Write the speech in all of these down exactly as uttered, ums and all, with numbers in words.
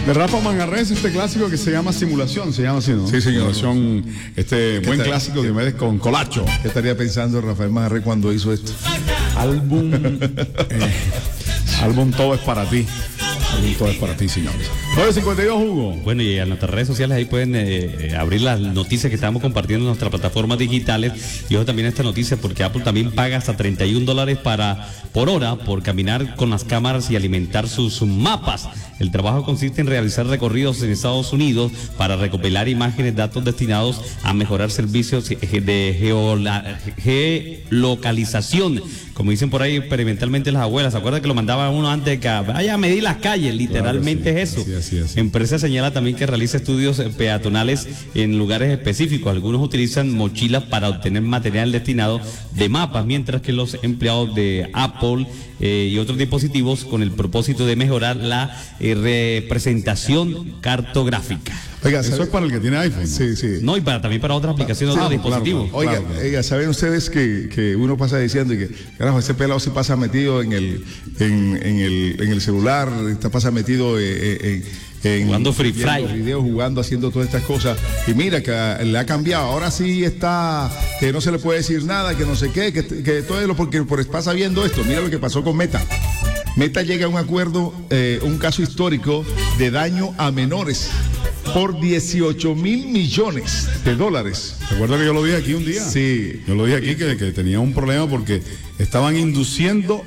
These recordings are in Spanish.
De Rafa Manjarres, este clásico que se llama Simulación, se llama así, ¿no? Sí, señor. Simulación, este buen tal? clásico de Diomedes con Colacho. ¿Qué estaría pensando Rafael Manjarres cuando hizo esto? Álbum, eh, álbum Todo es para ti. Álbum Todo es para ti, señores. nueve cincuenta y dos, Hugo. Bueno, y en nuestras redes sociales ahí pueden eh, abrir las noticias que estamos compartiendo en nuestras plataformas digitales. Y ojo también esta noticia porque Apple también paga hasta treinta y un dólares para, por hora por caminar con las cámaras y alimentar sus, sus mapas. El trabajo consiste en realizar recorridos en Estados Unidos para recopilar imágenes, datos destinados a mejorar servicios de geola, geolocalización. Como dicen por ahí experimentalmente las abuelas, ¿se acuerdan que lo mandaba uno antes de que vaya a medir las calles? Literalmente claro, sí, es eso. así, así, así. Empresa señala también que realiza estudios peatonales en lugares específicos. Algunos utilizan mochilas para obtener material destinado de mapas, mientras que los empleados de Apple eh, y otros dispositivos con el propósito de mejorar la eh, representación cartográfica. Oiga, Eso ¿sabe? es para el que tiene iPhone. Sí, sí. No, y para, también para otras aplicaciones de Ah, otros claro, dispositivos. claro. Oiga, Claro, claro. oiga, ¿saben ustedes que, que uno pasa diciendo y que, carajo, ese pelado sí pasa metido en el, en, en el, en el celular, está pasa metido eh, en, en Jugando Free viendo Fire. videos, jugando, haciendo todas estas cosas. Y mira que ah, le ha cambiado. Ahora sí está, que no se le puede decir nada, que no sé qué, que, que todo es lo porque por, pasa viendo esto. Mira lo que pasó con Meta. Meta llega a un acuerdo, eh, un caso histórico de daño a menores por dieciocho mil millones de dólares. ¿Recuerda que yo lo dije aquí un día? Sí. Yo lo dije aquí que, que tenía un problema porque estaban induciendo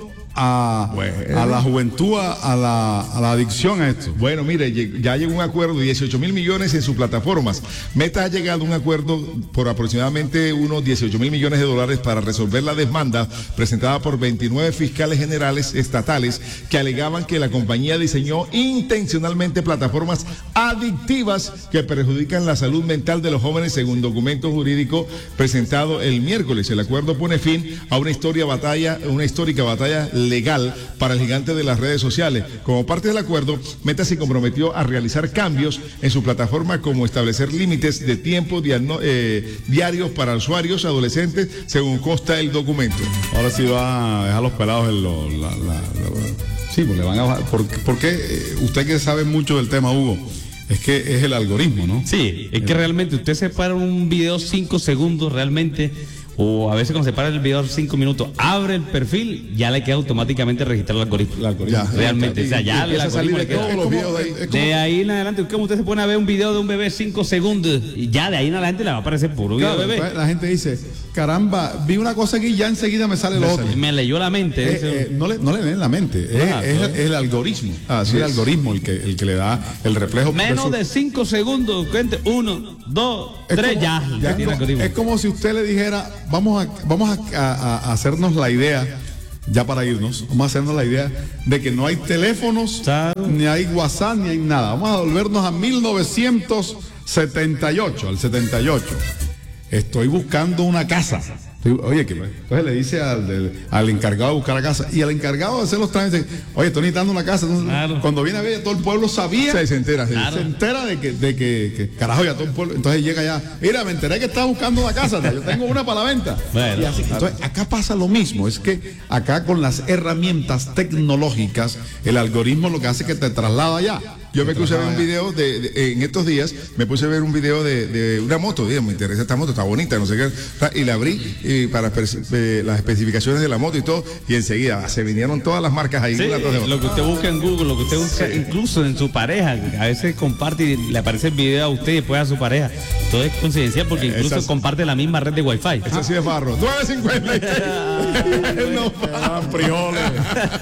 a, Bueno. a la juventud a, a, la, a la adicción a esto. Bueno, mire, lleg- ya llegó un acuerdo de dieciocho mil millones en sus plataformas. Meta ha llegado a un acuerdo por aproximadamente unos dieciocho mil millones de dólares para resolver la demanda presentada por veintinueve fiscales generales estatales que alegaban que la compañía diseñó intencionalmente plataformas adictivas que perjudican la salud mental de los jóvenes según documento jurídico presentado el miércoles. El acuerdo pone fin a una historia batalla, una histórica batalla legal para el gigante de las redes sociales. Como parte del acuerdo, Meta se comprometió a realizar cambios en su plataforma como establecer límites de tiempo diagno- eh, diarios para usuarios adolescentes, según consta el documento. Ahora sí va a dejar los pelados en lo, la, la, la- sí, pues le van a bajar. ¿Por, por qué? Eh, usted que sabe mucho del tema, Hugo, es que es el algoritmo, ¿no? Sí, es que realmente usted se para un video cinco segundos realmente, o a veces cuando se para el video cinco minutos, abre el perfil, ya le queda automáticamente registrado el algoritmo. El algoritmo. Ya. Realmente, o sea, ya el Empieza a salir algoritmo de le queda. todos los videos de ahí. es como- De ahí en adelante, como usted se pone a ver un video de un bebé cinco segundos, y ya de ahí en adelante le va a aparecer puro video Claro, de bebé. entonces la gente dice, caramba, vi una cosa aquí y ya enseguida me sale lo otro. Me leyó la mente. Eh, dice- eh, no, le, no le leen la mente, es, Ah, es- claro. es el algoritmo. Así es el es. algoritmo el que, el que le da el reflejo. Menos su- de cinco segundos, cuente, uno, dos, es tres, como- ya. ya ya tiene es, como, algoritmo. es como si usted le dijera, vamos a, vamos a, a- a hacernos la idea, ya para irnos, vamos a hacernos la idea de que no hay teléfonos, Claro. ni hay WhatsApp, ni hay nada. Vamos a volvernos a mil novecientos setenta y ocho, al setenta y ocho. Estoy buscando una casa. Estoy- Oye, que entonces le dice al, del- al encargado de buscar la casa y al encargado de hacer los trámites, oye, estoy necesitando una casa. Entonces, Claro. cuando viene a ver, todo el pueblo sabía. Sí, se entera, sí. Se entera de que, de que, que, carajo, ya todo el pueblo. Entonces llega ya, mira, me enteré que estaba buscando una casa, yo tengo una para la venta. Bueno. Y así, entonces, acá pasa lo mismo, es que acá con las herramientas tecnológicas, el algoritmo lo que hace es que te traslada allá. Yo me Te puse a ver un traslada allá. video de, de- en estos días, me puse a ver un video de, de una moto, dije, me interesa esta moto, está bonita, no sé qué, y la abrí y para espe- eh, las especificaciones de la moto y todo, y enseguida se vinieron todas las marcas ahí. Sí, una tras de otra. lo que usted busca en Google, lo que usted busca incluso en su pareja, a veces comparte y le aparece el video a usted y después a su pareja. Todo es coincidencial porque incluso Esas- comparte la misma red de Wi-Fi. Eso sí es barro. nueve cincuenta y seis. No, Eran frijoles.